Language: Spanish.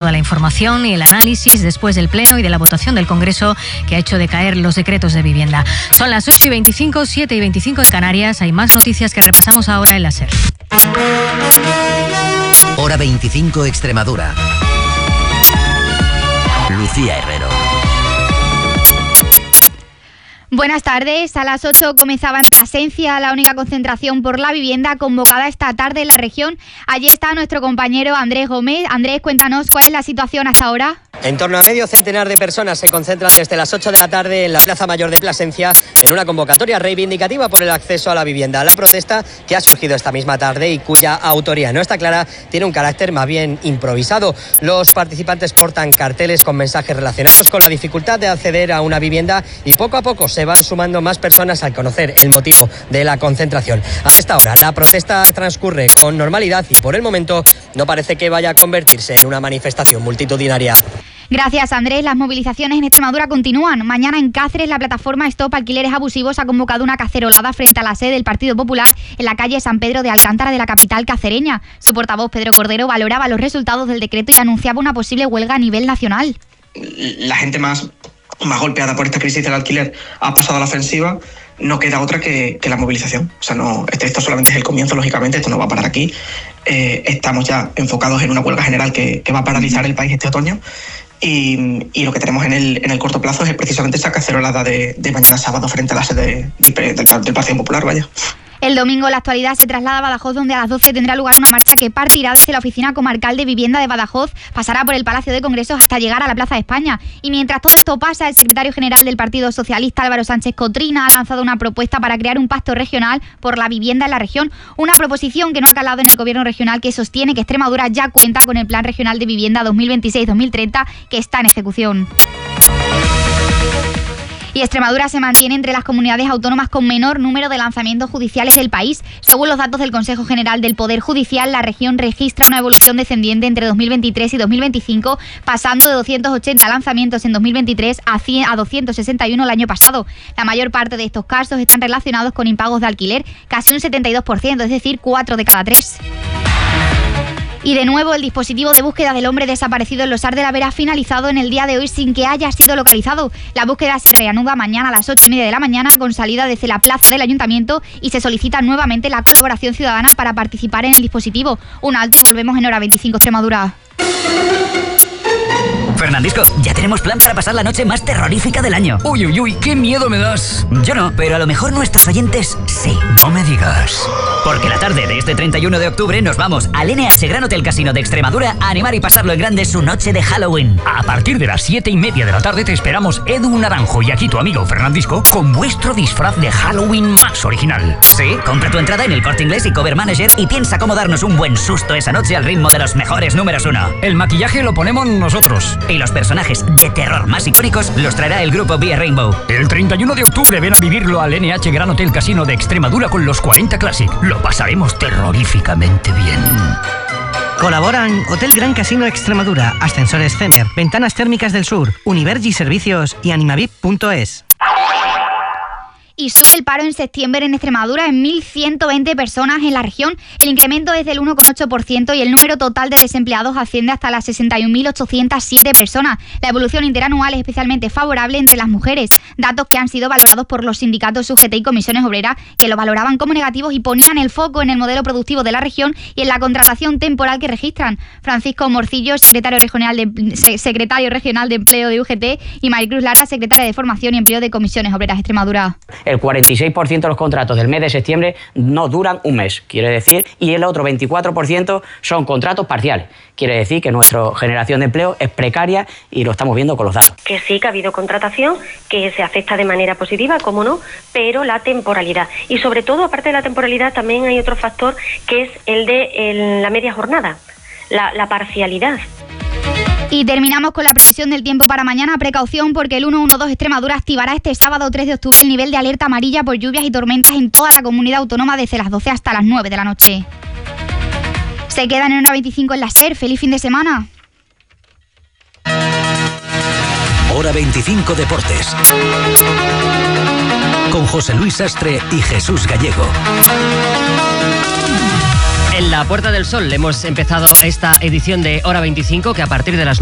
toda la información y el análisis después del Pleno y de la votación del Congreso que ha hecho decaer los decretos de vivienda. Son las 8:25, 7:25 en Canarias. Hay más noticias que repasamos ahora en la SER. Hora 25 Extremadura. Lucía Herrero. Buenas tardes. A las 8 comenzaba en Plasencia la única concentración por la vivienda convocada esta tarde en la región. Allí está nuestro compañero Andrés Gómez. Andrés, cuéntanos cuál es la situación hasta ahora. En torno a medio centenar de personas se concentran desde las 8 de la tarde en la Plaza Mayor de Plasencia en una convocatoria reivindicativa por el acceso a la vivienda. La protesta, que ha surgido esta misma tarde y cuya autoría no está clara, tiene un carácter más bien improvisado. Los participantes portan carteles con mensajes relacionados con la dificultad de acceder a una vivienda y poco a poco se van sumando más personas al conocer el motivo de la concentración. A esta hora la protesta transcurre con normalidad y por el momento no parece que vaya a convertirse en una manifestación multitudinaria. Gracias, Andrés. Las movilizaciones en Extremadura continúan. Mañana en Cáceres, la plataforma Stop Alquileres Abusivos ha convocado una cacerolada frente a la sede del Partido Popular en la calle San Pedro de Alcántara de la capital cacereña. Su portavoz, Pedro Cordero, valoraba los resultados del decreto y anunciaba una posible huelga a nivel nacional. La gente más golpeada por esta crisis del alquiler ha pasado a la ofensiva. No queda otra que la movilización. O sea, no, esto solamente es el comienzo, lógicamente, esto no va a parar aquí. Estamos ya enfocados en una huelga general que va a paralizar el país este otoño. Y lo que tenemos en el corto plazo es precisamente esa cacerolada de mañana sábado frente a la sede del Partido Popular, vaya. El domingo la actualidad se traslada a Badajoz, donde a las 12 tendrá lugar una marcha que partirá desde la Oficina Comarcal de Vivienda de Badajoz, pasará por el Palacio de Congresos hasta llegar a la Plaza de España. Y mientras todo esto pasa, el secretario general del Partido Socialista, Álvaro Sánchez Cotrina, ha lanzado una propuesta para crear un pacto regional por la vivienda en la región, una proposición que no ha calado en el gobierno regional, que sostiene que Extremadura ya cuenta con el Plan Regional de Vivienda 2026-2030, que está en ejecución. Y Extremadura se mantiene entre las comunidades autónomas con menor número de lanzamientos judiciales del país. Según los datos del Consejo General del Poder Judicial, la región registra una evolución descendiente entre 2023 y 2025, pasando de 280 lanzamientos en 2023 a 261 el año pasado. La mayor parte de estos casos están relacionados con impagos de alquiler, casi un 72%, es decir, 4 de cada 3. Y de nuevo, el dispositivo de búsqueda del hombre desaparecido en Losar de la Vera ha finalizado en el día de hoy sin que haya sido localizado. La búsqueda se reanuda mañana a las 8:30 de la mañana con salida desde la plaza del Ayuntamiento y se solicita nuevamente la colaboración ciudadana para participar en el dispositivo. Un alto y volvemos en Hora 25 Extremadura. Fernandisco, ya tenemos plan para pasar la noche más terrorífica del año. Uy, uy, uy, qué miedo me das. Yo no, pero a lo mejor nuestros oyentes sí. No me digas. Porque la tarde de este 31 de octubre nos vamos al NH Gran Hotel Casino de Extremadura a animar y pasarlo en grande su noche de Halloween. A partir de las 7:30 de la tarde te esperamos Edu Naranjo y aquí tu amigo Fernandisco con vuestro disfraz de Halloween más original. Sí, compra tu entrada en el Corte Inglés y Cover Manager y piensa cómo darnos un buen susto esa noche al ritmo de los mejores números 1. El maquillaje lo ponemos nosotros. Y los personajes de terror más icónicos los traerá el grupo Vía Rainbow. El 31 de octubre ven a vivirlo al NH Gran Hotel Casino de Extremadura con los 40 Classic. Lo pasaremos terroríficamente bien. Colaboran Hotel Gran Casino Extremadura, Ascensores Cener, Ventanas Térmicas del Sur, Univergi Servicios y animavip.es. Y sube el paro en septiembre en Extremadura en 1.120 personas en la región. El incremento es del 1,8% y el número total de desempleados asciende hasta las 61.807 personas. La evolución interanual es especialmente favorable entre las mujeres, datos que han sido valorados por los sindicatos UGT y comisiones obreras, que lo valoraban como negativos y ponían el foco en el modelo productivo de la región y en la contratación temporal que registran. Francisco Morcillo, secretario regional de Empleo de UGT, y Maricruz Lara, secretaria de Formación y Empleo de Comisiones Obreras Extremadura. El 46% de los contratos del mes de septiembre no duran un mes, quiere decir, y el otro 24% son contratos parciales. Quiere decir que nuestra generación de empleo es precaria y lo estamos viendo con los datos. Que sí, que ha habido contratación, que se afecta de manera positiva, cómo no, pero la temporalidad. Y sobre todo, aparte de la temporalidad, también hay otro factor que es el de la media jornada, la parcialidad. Y terminamos con la previsión del tiempo para mañana. Precaución porque el 112 Extremadura activará este sábado 3 de octubre el nivel de alerta amarilla por lluvias y tormentas en toda la comunidad autónoma desde las 12 hasta las 9 de la noche. Se quedan en Hora 25 en la SER. ¡Feliz fin de semana! Hora 25 Deportes. Con José Luis Sastre y Jesús Gallego. En la Puerta del Sol hemos empezado esta edición de Hora 25, que a partir de las